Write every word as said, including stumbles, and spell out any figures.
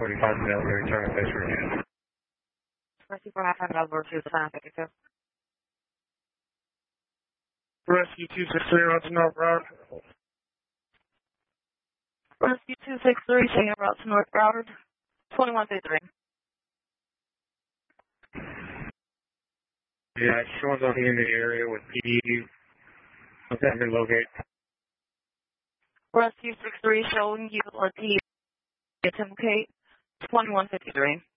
forty-five military target base Virginia. Rescue four half time over to the sign, fifty-two. Rescue two six three, route to North Route. Rescue two six three, taking route to North Broward, twenty-one fifty-three. Yeah, Sean's on in the area with P D. What's that here, locate? Rescue six three, showing you a T. Tim Kate, twenty-one fifty-three.